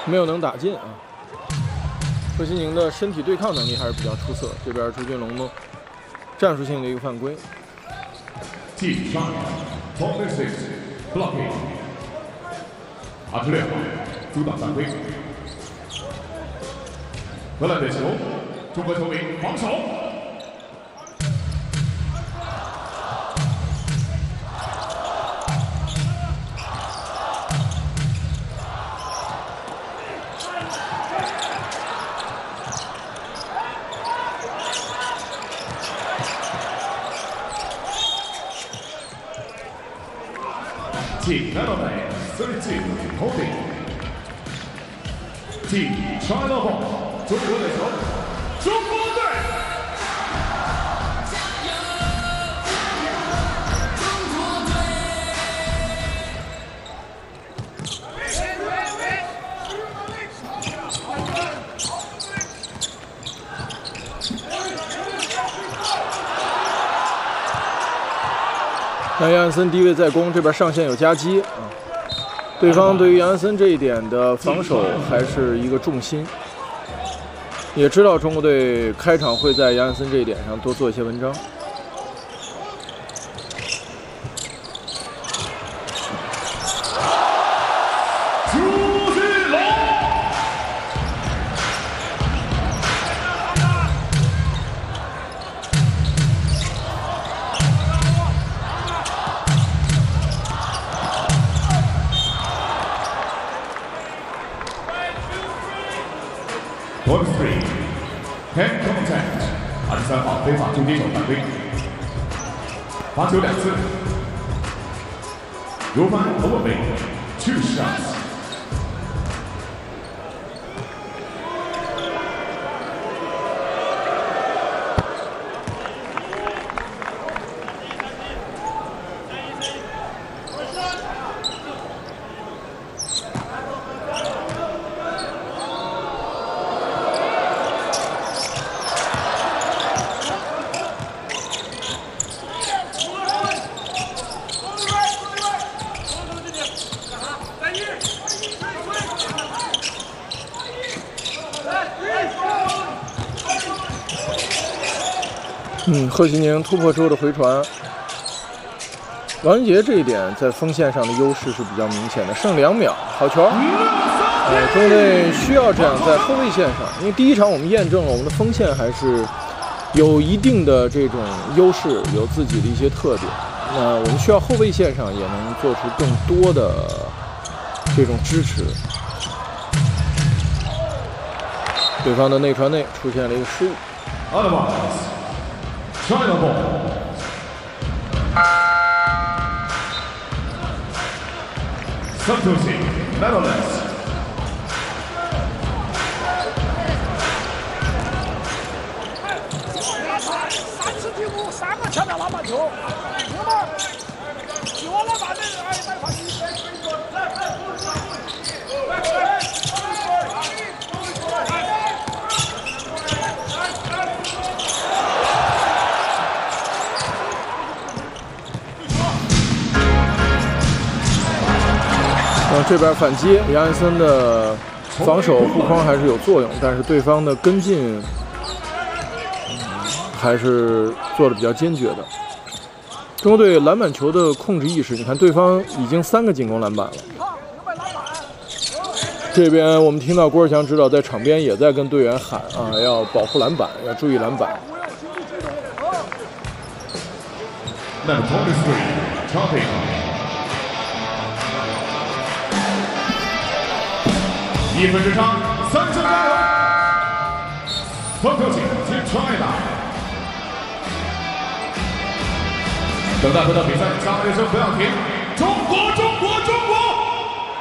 没有能打进啊。贺西宁的身体对抗能力还是比较出色。这边朱俊龙呢，战术性的一个犯规。 Team China, Corner 6 blocking. 26号阻挡犯规。荷兰队球，中国球迷防守。 Team Netherlands 32 holding. Team China ball 中国队球，中国队。 那杨安森低位在攻，这边上线有夹击啊。对方对于杨安森这一点的防守还是一个重心，也知道中国队开场会在杨安森这一点上多做一些文章。 Ball 3 hand contact 23号非法出击手犯规，罚球2次。Roman Overbeek 2 shots。 贺西宁突破之后的回传，王云杰这一点在锋线上的优势是比较明显的，剩2秒，好球！中国队需要这样在后卫线上，因为第一场我们验证了我们的锋线还是有一定的这种优势，有自己的一些特点。那我们需要后卫线上也能做出更多的这种支持。对方的内传内出现了一个失误。 China ball. Substituting Netherlands. 这边反击，杨安森的防守护框还是有作用，但是对方的跟进还是做的比较坚决的。中国队篮板球的控制意识，你看对方已经3个进攻篮板了。这边我们听到郭士强指导在场边也在跟队员喊啊，要保护篮板，要注意篮板。 1分之差，3胜加油！投球请Team China。等待回到比赛，加油声不要停！中国，中国，中国！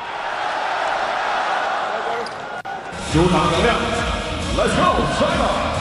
主场能量 ，Let's go China！